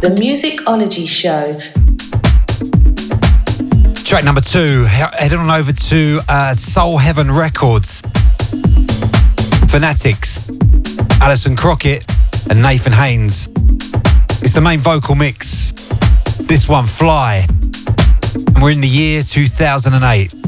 The Musicology Show. Track number 2, heading on over to Soul Heaven Records. Fanatics, Alison Crockett and Nathan Haynes. It's the main vocal mix. This one, Fly. And we're in the year 2008.